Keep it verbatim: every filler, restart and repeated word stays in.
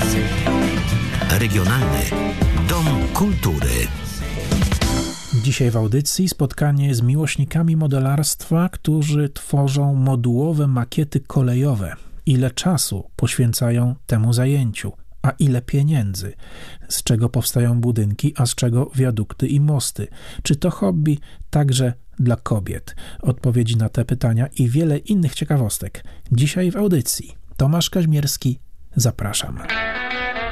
Regionalny Dom Kultury. Dzisiaj w audycji spotkanie z miłośnikami modelarstwa, którzy tworzą modułowe makiety kolejowe. Ile czasu poświęcają temu zajęciu, a ile pieniędzy? Z czego powstają budynki, a z czego wiadukty i mosty? Czy to hobby także dla kobiet? Odpowiedzi na te pytania i wiele innych ciekawostek. Dzisiaj w audycji. Tomasz Kaźmierski, zapraszam.